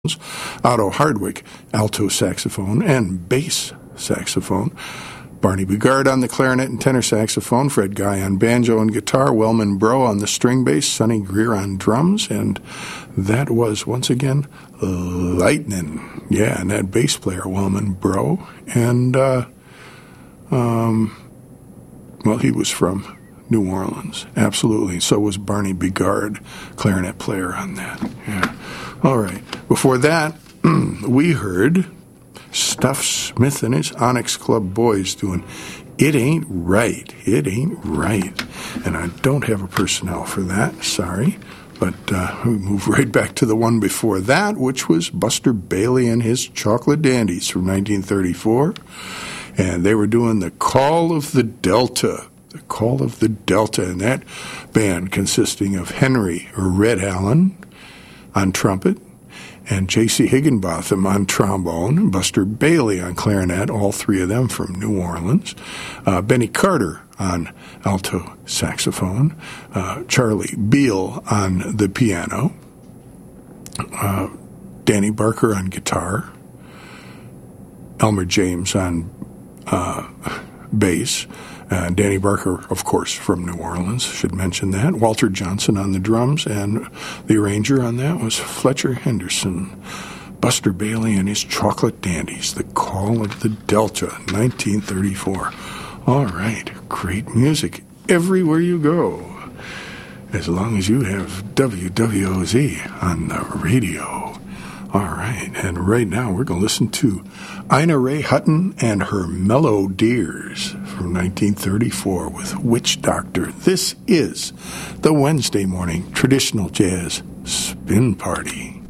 Otto Hardwick, alto saxophone and bass saxophone. Barney Bigard on the clarinet and tenor saxophone, Fred Guy on banjo and guitar, Wellman Bro on the string bass, Sonny Greer on drums, and that was, once again, lightning. Yeah, and that bass player, Wellman Bro, and, well, he was from New Orleans, absolutely. So was Barney Bigard, clarinet player on that, yeah. All right. Before that, we heard Stuff Smith and his Onyx Club Boys doing It Ain't Right, It Ain't Right. And I don't have a personnel for that, sorry. But we move right back to the one before that, which was Buster Bailey and his Chocolate Dandies from 1934. And they were doing The Call of the Delta. The Call of the Delta. And that band consisting of Henry or Red Allen on trumpet, and J.C. Higginbotham on trombone, Buster Bailey on clarinet, all three of them from New Orleans, Benny Carter on alto saxophone, Charlie Beal on the piano, Danny Barker on guitar, Elmer James on bass, Danny Barker, of course, from New Orleans, should mention that. Walter Johnson on the drums, and the arranger on that was Fletcher Henderson. Buster Bailey and his Chocolate Dandies, The Call of the Delta, 1934. All right, great music everywhere you go, as long as you have WWOZ on the radio. All right, and right now we're going to listen to Ina Ray Hutton and her Mellow Dears from 1934 with Witch Doctor. This is the Wednesday morning traditional jazz spin party.